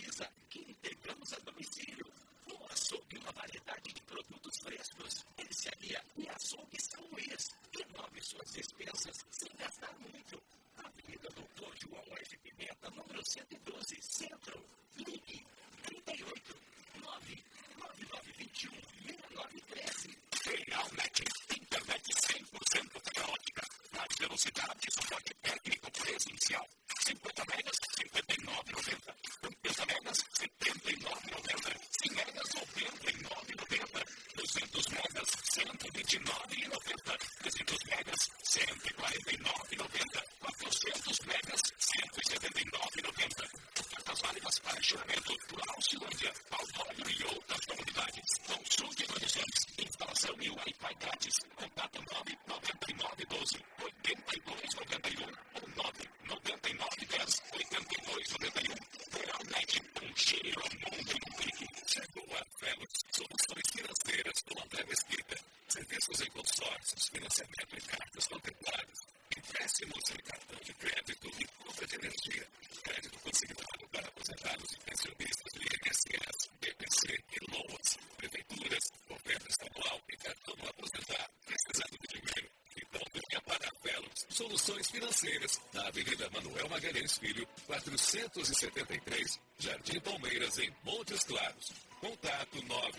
precisa, que entregamos a domicílio. No açougue, uma variedade de produtos frescos. Mercearia e açougue São Luís. Renove suas despesas sem gastar muito. Avenida Doutor João F. Pimenta, número 112, Centro. Ligue 38 99921 6913. Realnet, internet 100% fibra ótica. Mais velocidade e suporte técnico presencial. 50 megas, R$ 59,90. 50 megas, R$ 79,90. 100 megas, R$ 99,90. 200 megas, R$ 129,90. 300 megas, R$ 149,90. 400 megas, R$ 179,90. Ofertas válidas para juramento por Alcilândia, Paulório e outras comunidades. Consulte condições. Instalação e Wi-Fi grátis. Contato 99912 8291 ou 99910 8291. Realmente, cheiro ao mundo em um clique. Chegou a Velos, soluções financeiras do André Mesquita. Serviços em consórcios, financiamento em cartas contempladas, empréstimos em cartão de crédito e compra de energia. Crédito consignado para aposentados e pensionistas do INSS, BPC e LOAS. Prefeituras, governo estadual e cartão aposentar. Precisando de dinheiro? Então venha para Velos. Soluções financeiras, na Avenida Manuel Magalhães Filho, 473, Jardim Palmeiras, em Montes Claros. Contato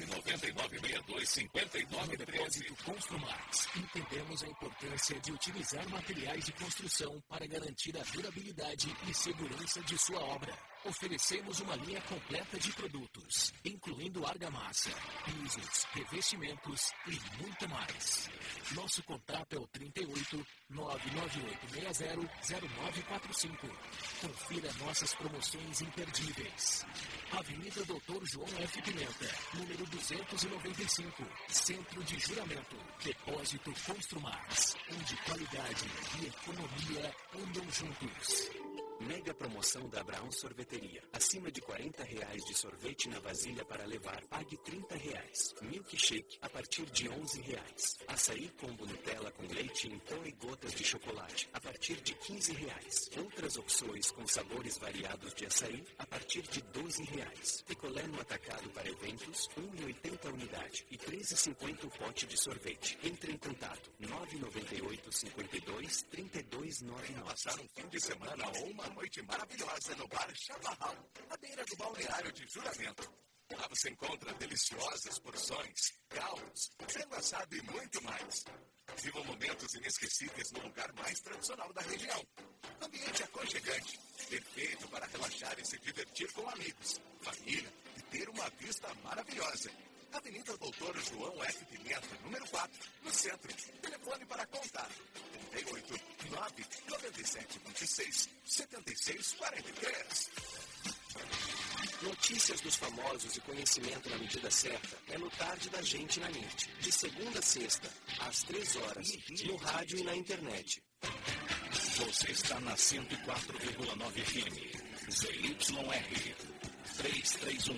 999625913. Construmax. Entendemos a importância de utilizar materiais de construção para garantir a durabilidade e segurança de sua obra. Oferecemos uma linha completa de produtos, incluindo argamassa, pisos, revestimentos e muito mais. Nosso contato é o 38 99860 0945. Confira nossas promoções imperdíveis. Avenida Doutor João F. Pimenta, número 295, Centro de Juramento. Depósito Construmax, onde qualidade e economia andam juntos. Mega promoção da Abraão Sorveteria. Acima de R$40 de sorvete na vasilha para levar, pague R$30. Milkshake a partir de R$11. Açaí combo Nutella com leite em pó e gotas de chocolate a partir de R$15. Outras opções com sabores variados de açaí a partir de R$12. Picolé no atacado para eventos, R$1,80 a unidade e R$13,50 o pote de sorvete. Entre em contato 998 52 3299. Passar um fim de semana ou uma noite maravilhosa no bar Chaparral, à beira do balneário de Juramento. Lá você encontra deliciosas porções, caldos, frango assado e muito mais. Vivam momentos inesquecíveis no lugar mais tradicional da região. Ambiente aconchegante, perfeito para relaxar e se divertir com amigos, família e ter uma vista maravilhosa. Avenida Doutor João F. Pimenta, número 4, no centro. Telefone para contato 38 997 26 76 43. Notícias dos famosos e conhecimento na medida certa é no Tarde da Gente na NIT. De segunda a sexta, às 3 horas, no rádio e na internet. Você está na 104,9 FM. ZYR 331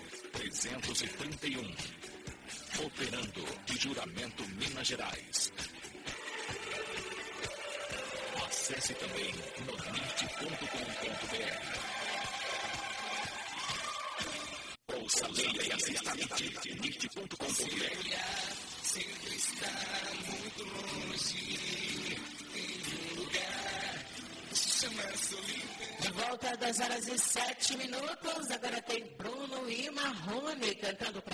331. Operando de Juramento, Minas Gerais. Acesse também nordeste.com.br. Ouça, leia e assista NIT.com.br. Sempre está muito longe, em um lugar que se chama solidão. De volta às 2 horas e 7 minutos, agora tem Bruno e Marrone cantando pra